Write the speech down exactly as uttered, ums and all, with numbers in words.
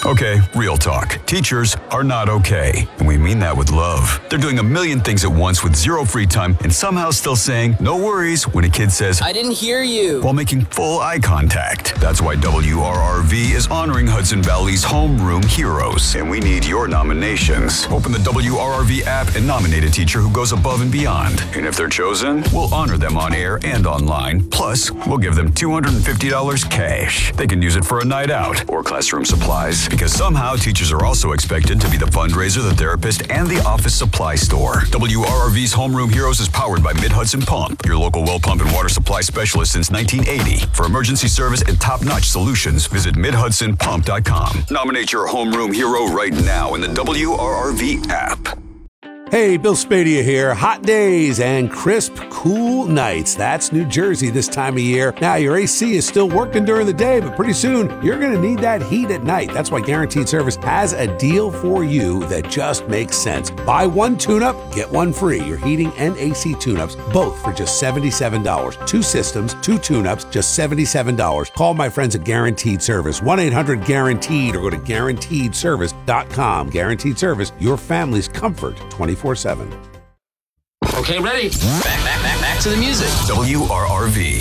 Okay, real talk. Teachers are not okay. And we mean that with love. They're doing a million things at once with zero free time and somehow still saying, no worries, when a kid says, I didn't hear you, while making full eye contact. That's why W R R V is honoring Hudson Valley's homeroom heroes. And we need your nominations. Open the W R R V app and nominate a teacher who goes above and beyond. And if they're chosen, we'll honor them on air and online. Plus, we'll give them two hundred fifty dollars cash. They can use it for a night out or classroom supplies. Because somehow teachers are also expected to be the fundraiser, the therapist, and the office supply store. W R R V's Homeroom Heroes is powered by Mid-Hudson Pump, your local well pump and water supply specialist since nineteen eighty. For emergency service and top-notch solutions, visit mid hudson pump dot com. Nominate your homeroom hero right now in the W R R V app. Hey, Bill Spadia here. Hot days and crisp, cool nights. That's New Jersey this time of year. Now, your A C is still working during the day, but pretty soon you're going to need that heat at night. That's why Guaranteed Service has a deal for you that just makes sense. Buy one tune-up, get one free. Your heating and A C tune-ups, both for just seventy-seven dollars. Two systems, two tune-ups, just seventy-seven dollars. Call my friends at Guaranteed Service, one eight hundred guaranteed, or go to guaranteed service dot com. Guaranteed Service, your family's comfort, twenty-four seven. Okay, ready. Back, back, back, back to the music. W R R V.